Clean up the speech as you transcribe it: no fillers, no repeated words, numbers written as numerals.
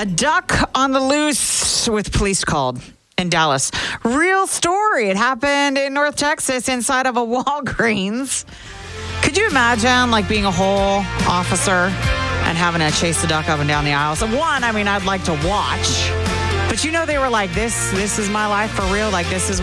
A duck on the loose with police called in Dallas. Real story. It happened in North Texas inside of a Walgreens. Could you imagine being a whole officer and having to chase the duck up and down the aisles? One, I'd like to watch. But they were like, this is my life for real. This is